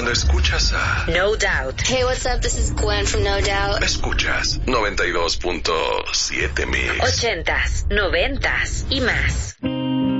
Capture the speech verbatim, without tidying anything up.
Cuando escuchas a No Doubt. Hey, what's up? This is Gwen from No Doubt. Escuchas noventa y dos punto siete Mix. Ochentas, noventas y más.